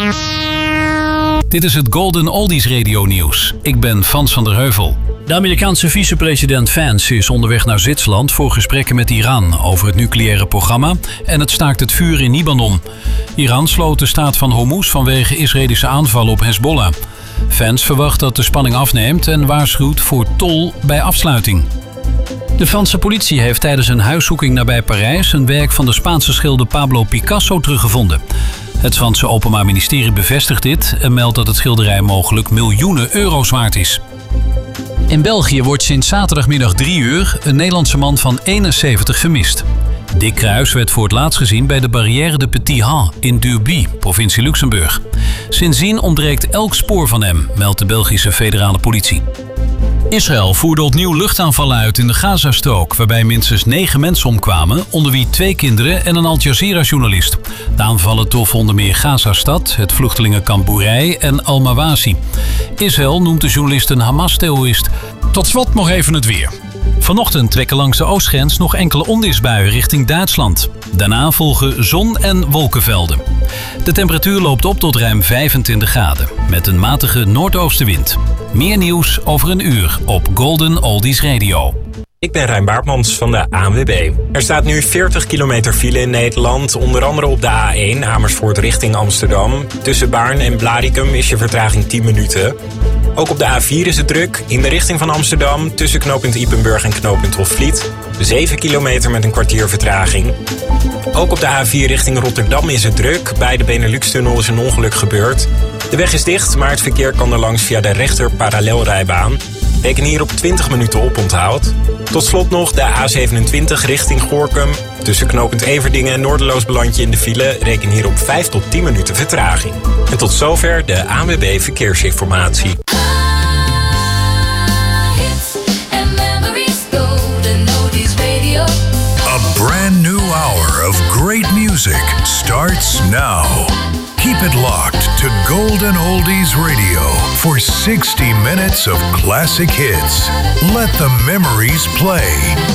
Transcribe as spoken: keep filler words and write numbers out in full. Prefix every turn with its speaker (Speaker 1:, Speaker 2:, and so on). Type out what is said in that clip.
Speaker 1: Dit is het Golden Oldies Radio Nieuws. Ik ben Frans van der Heuvel.
Speaker 2: De Amerikaanse vicepresident Vance is onderweg naar Zwitserland voor gesprekken met Iran over het nucleaire programma en het staakt het vuur in Libanon. Iran sloot de staat van Hormuz vanwege Israëlische aanvallen op Hezbollah. Vance verwacht dat de spanning afneemt en waarschuwt voor tol bij afsluiting. De Franse politie heeft tijdens een huiszoeking nabij Parijs een werk van de Spaanse schilder Pablo Picasso teruggevonden. Het Franse Openbaar Ministerie bevestigt dit en meldt dat het schilderij mogelijk miljoenen euro's waard is. In België wordt sinds zaterdagmiddag drie uur een Nederlandse man van eenenzeventig vermist. Dick Kruis werd voor het laatst gezien bij de barrière de Petit Han in Durby, provincie Luxemburg. Sindsdien ontbreekt elk spoor van hem, meldt de Belgische federale politie. Israël voerde opnieuw luchtaanvallen uit in de Gazastrook, waarbij minstens negen mensen omkwamen, onder wie twee kinderen en een Al Jazeera-journalist. De aanvallen troffen onder meer Gazastad, het vluchtelingenkamp Bourei en Al-Mawasi. Israël noemt de journalist een Hamas-terrorist. Tot slot nog even het weer. Vanochtend trekken langs de oostgrens nog enkele onweersbuien richting Duitsland. Daarna volgen zon- en wolkenvelden. De temperatuur loopt op tot ruim vijfentwintig graden, met een matige noordoostenwind. Meer nieuws over een uur op Golden Oldies Radio.
Speaker 3: Ik ben Rijn Baartmans van de A N W B. Er staat nu veertig kilometer file in Nederland, onder andere op de A één Amersfoort richting Amsterdam. Tussen Baarn en Blaricum is je vertraging tien minuten. Ook op de A vier is het druk, in de richting van Amsterdam, tussen knooppunt Ypenburg en knooppunt Hofvliet. zeven kilometer met een kwartier vertraging. Ook op de A vier richting Rotterdam is het druk. Bij de Benelux-tunnel is een ongeluk gebeurd. De weg is dicht, maar het verkeer kan er langs via de rechter parallelrijbaan. Reken hier op twintig minuten oponthoud. Tot slot nog de A zevenentwintig richting Gorinchem. Tussen knooppunt Everdingen en Noorderloos beland je in de file. Reken hier op vijf tot tien minuten vertraging. En tot zover de A N W B Verkeersinformatie.
Speaker 4: A brand new hour of great music starts now. Keep it locked to Golden Oldies Radio for sixty minutes of classic hits. Let the memories play.